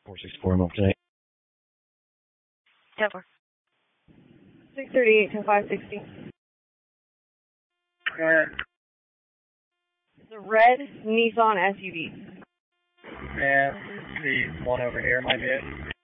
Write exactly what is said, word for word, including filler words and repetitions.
four sixty-four, move tonight. ten four. six thirty-eight to five sixty. Go ahead. The red Nissan S U V. Yeah, the one over here might be it.